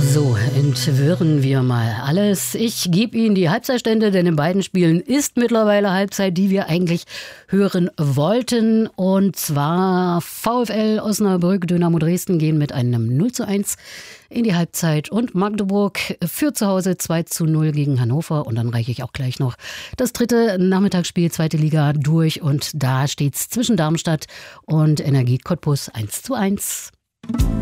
So, entwirren wir mal alles. Ich gebe Ihnen die Halbzeitstände, denn in beiden Spielen ist mittlerweile Halbzeit, die wir eigentlich hören wollten. Und zwar VfL Osnabrück, Dynamo Dresden gehen mit einem 0:1 in die Halbzeit und Magdeburg führt zu Hause 2:0 gegen Hannover. Und dann reiche ich auch gleich noch das dritte Nachmittagsspiel, zweite Liga, durch. Und da steht es zwischen Darmstadt und Energie Cottbus 1:1.